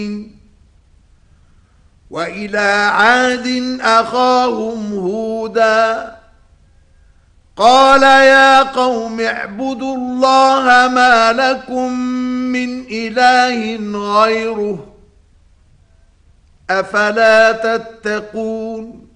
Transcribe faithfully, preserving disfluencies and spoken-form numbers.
وإلى عاد أخاهم هودا قال يا قوم اعبدوا الله ما لكم من إله غيره أفلا تتقون